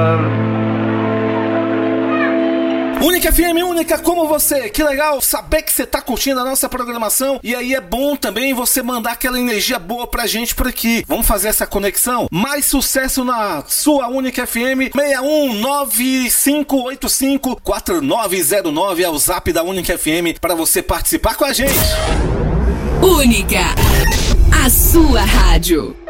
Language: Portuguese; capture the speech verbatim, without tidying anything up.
Única F M, única como você. Que legal saber que você tá curtindo a nossa programação. E aí é bom também você mandar aquela energia boa pra gente por aqui. Vamos fazer essa conexão? Mais sucesso na sua Única F M. seis um nove cinco oito cinco quatro nove zero nove é o zap da Única F M para você participar com a gente. Única, a sua rádio.